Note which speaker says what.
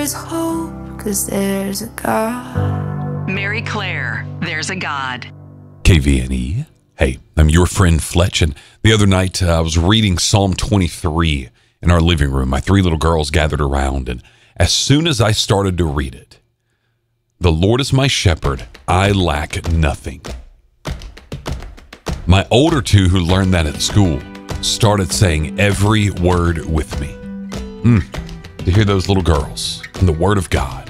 Speaker 1: There's hope, 'cause there's a God.
Speaker 2: Mary Claire, There's a God.
Speaker 3: KVNE. Hey, I'm your friend Fletch, and the other night I was reading Psalm 23 in our living room. My 3 little girls gathered around, and as soon as I started to read it, the Lord is my shepherd, I lack nothing. My older 2, who learned that at school, started saying every word with me. To hear those little girls and the Word of God